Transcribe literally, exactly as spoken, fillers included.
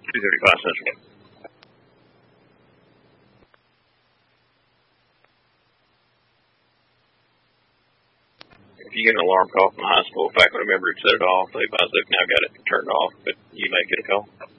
two thirty-five Central. If you get an alarm call from the high school, faculty member had set it off, they advise they've now got it turned off, but you may get a call.